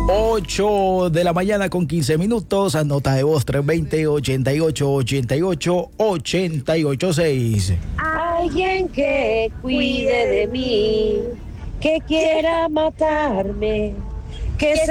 8 de la mañana con 15 minutos. Nota de voz 320-88-88-886. Alguien que cuide de mí, que quiera matarme, que